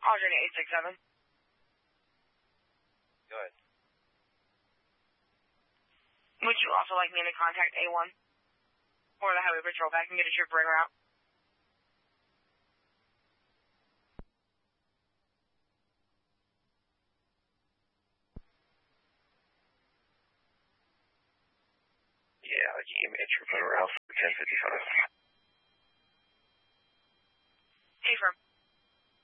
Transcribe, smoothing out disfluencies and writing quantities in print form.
Alternate 867. Go ahead. Would you also like me to contact A1? Or the Highway Patrol back and get a trooper en route? Yeah, give me a trooper en route for 1055.